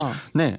네,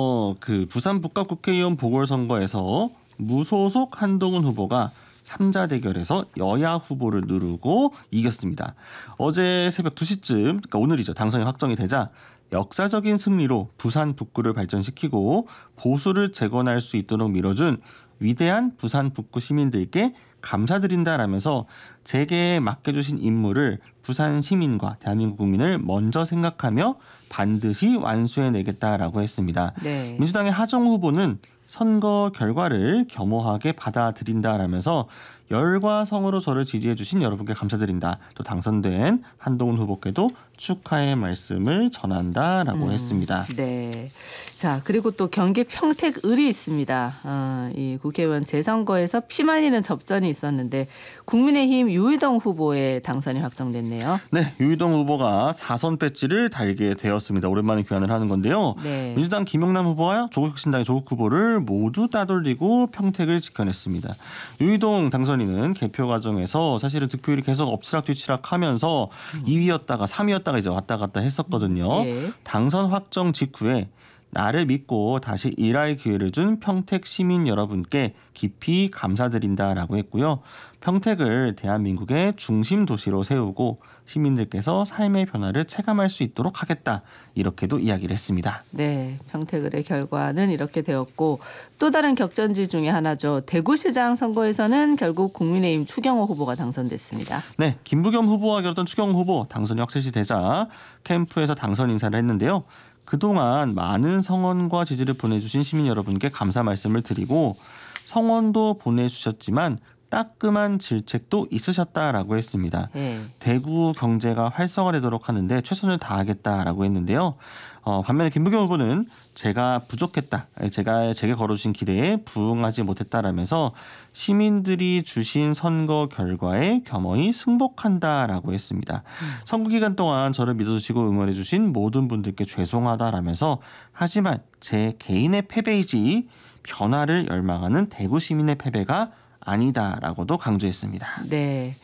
그 부산 북갑국회의원 보궐선거에서 무소속 한동훈 후보가 3자 대결에서 여야 후보를 누르고 이겼습니다. 어제 새벽 2시쯤, 그러니까 오늘이죠. 당선이 확정이 되자 역사적인 승리로 부산 북구를 발전시키고 보수를 재건할 수 있도록 밀어준 위대한 부산 북구 시민들께 감사드린다라면서 제게 맡겨주신 임무를 부산 시민과 대한민국 국민을 먼저 생각하며 반드시 완수해내겠다라고 했습니다. 네. 민주당의 하정 후보는 선거 결과를 겸허하게 받아들인다라면서 열과 성으로 저를 지지해 주신 여러분께 감사드린다. 또 당선된 한동훈 후보께도 축하의 말씀을 전한다라고 했습니다. 네. 자, 그리고 또 경기 평택을이 있습니다. 이 국회의원 재선거에서 피말리는 접전이 있었는데 국민의힘 유이동 후보의 당선이 확정됐네요. 네, 유이동 후보가 4선 배지를 달게 되었습니다. 오랜만에 귀환을 하는 건데요. 네. 민주당 김용남 후보와 조국혁신당의 조국 후보를 모두 따돌리고 평택을 지켜냈습니다. 유이동 당선인은 개표 과정에서 사실은 득표율이 계속 엎치락뒤치락하면서 2위였다가 3위였다가 이제 왔다 갔다 했었거든요. 예. 당선 확정 직후에 나를 믿고 다시 일할 기회를 준 평택 시민 여러분께 깊이 감사드린다라고 했고요. 평택을 대한민국의 중심 도시로 세우고 시민들께서 삶의 변화를 체감할 수 있도록 하겠다. 이렇게도 이야기를 했습니다. 네, 평택을의 결과는 이렇게 되었고 또 다른 격전지 중에 하나죠. 대구시장 선거에서는 결국 국민의힘 추경호 후보가 당선됐습니다. 네, 김부겸 후보와 결했던 추경호 후보 당선이 확실시 되자 캠프에서 당선 인사를 했는데요. 그동안 많은 성원과 지지를 보내주신 시민 여러분께 감사 말씀을 드리고 성원도 보내주셨지만 따끔한 질책도 있으셨다라고 했습니다. 대구 경제가 활성화되도록 하는데 최선을 다하겠다라고 했는데요. 반면에 김부겸 후보는 제가 부족했다. 제게 걸어주신 기대에 부응하지 못했다라면서 시민들이 주신 선거 결과에 겸허히 승복한다라고 했습니다. 선거 기간 동안 저를 믿어주시고 응원해 주신 모든 분들께 죄송하다라면서 하지만 제 개인의 패배이지 변화를 열망하는 대구 시민의 패배가 아니다라고도 강조했습니다. 네.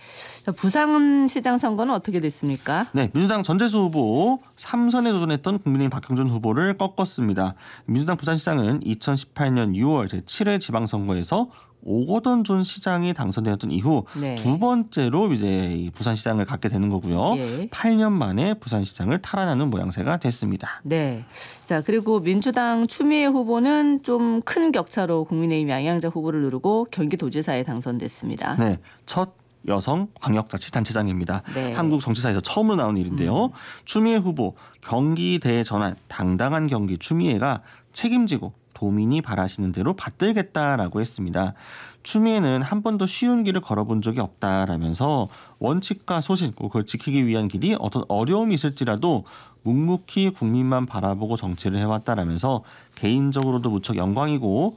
부산시장 선거는 어떻게 됐습니까? 네, 민주당 전재수 후보 3선에 도전했던 국민의힘 박형준 후보를 꺾었습니다. 민주당 부산시장은 2018년 6월 제7회 지방선거에서 오거돈 전 시장이 당선되었던 이후 네. 두 번째로 이제 부산시장을 갖게 되는 거고요. 예. 8년 만에 부산시장을 탈환하는 모양새가 됐습니다. 네. 자, 그리고 민주당 추미애 후보는 좀 큰 격차로 국민의힘 양양자 후보를 누르고 경기도지사에 당선됐습니다. 네, 첫 여성 광역자치단체장입니다. 네. 한국 정치사에서 처음으로 나온 일인데요. 추미애 후보 경기 대전환 당당한 경기 추미애가 책임지고 도민이 바라시는 대로 받들겠다라고 했습니다. 추미애는 한 번도 쉬운 길을 걸어본 적이 없다라면서 원칙과 소신, 그걸 지키기 위한 길이 어떤 어려움이 있을지라도 묵묵히 국민만 바라보고 정치를 해왔다라면서 개인적으로도 무척 영광이고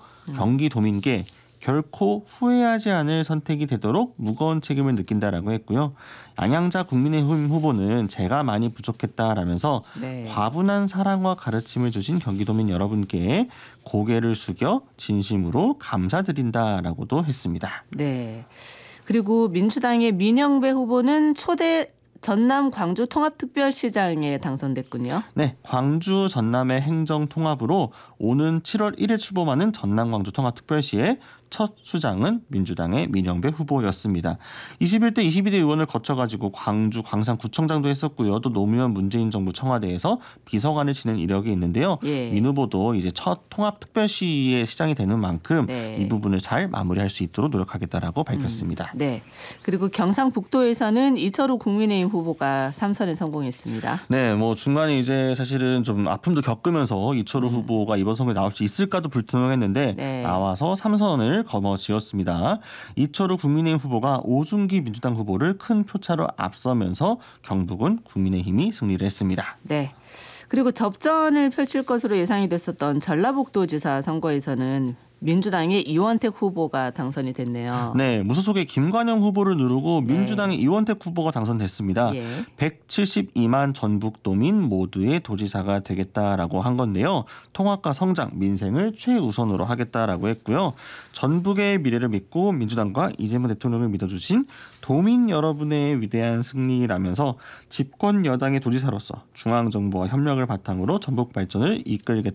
경기도민께 결코 후회하지 않을 선택이 되도록 무거운 책임을 느낀다라고 했고요. 양양자 국민의힘 후보는 제가 많이 부족했다라면서 네. 과분한 사랑과 가르침을 주신 경기도민 여러분께 고개를 숙여 진심으로 감사드린다라고도 했습니다. 네. 그리고 민주당의 민영배 후보는 초대 전남 광주 통합특별시장에 당선됐군요. 네, 광주 전남의 행정 통합으로 오는 7월 1일 출범하는 전남 광주 통합특별시의 첫 수장은 민주당의 민영배 후보였습니다. 21대 22대 의원을 거쳐가지고 광주 광산구청장도 했었고요. 또 노무현 문재인 정부 청와대에서 비서관을 지낸 이력이 있는데요. 예. 민 후보도 이제 첫 통합특별시의 시장이 되는 만큼 네. 이 부분을 잘 마무리할 수 있도록 노력하겠다라고 밝혔습니다. 네. 그리고 경상북도에서는 이철우 국민의힘 후보가 3선에 성공했습니다. 네, 뭐 중간에 이제 사실은 좀 아픔도 겪으면서 이철우 후보가 이번 선거에 나올 수 있을까도 불투명했는데 네. 나와서 3선을 거머쥐었습니다. 이철우 국민의힘 후보가 오중기 민주당 후보를 큰 표차로 앞서면서 경북은 국민의힘이 승리를 했습니다. 네. 그리고 접전을 펼칠 것으로 예상이 됐었던 전라북도지사 선거에서는 민주당의 이원택 후보가 당선이 됐네요. 네, 무소속의 김관영 후보를 누르고 네. 민주당의 이원택 후보가 당선됐습니다. 예. 172만 전북도민 모두의 도지사가 되겠다라고 한 건데요. 통합과 성장, 민생을 최우선으로 하겠다라고 했고요. 전북의 미래를 믿고 민주당과 이재명 대통령을 믿어주신 도민 여러분의 위대한 승리라면서 집권 여당의 도지사로서 중앙정부와 협력을 바탕으로 전북 발전을